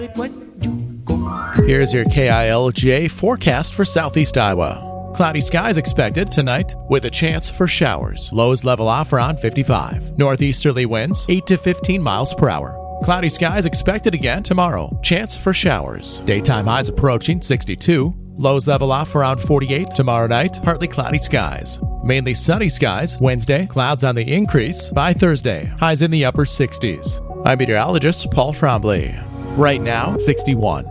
Here's your KILJ forecast for southeast Iowa. Cloudy skies expected tonight with a chance for showers. Lows level off around 55. Northeasterly winds 8 to 15 miles per hour. Cloudy skies expected again tomorrow. Chance for showers. Daytime highs approaching 62. Lows level off around 48 tomorrow night. Partly cloudy skies. Mainly sunny skies Wednesday. Clouds on the increase by Thursday. Highs in the upper 60s. I'm meteorologist Paul Trombley. Right now, 61.